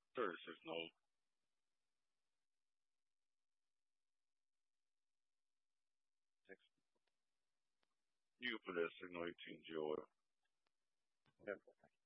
36 note. You can put that signal 18 GOL. Yep.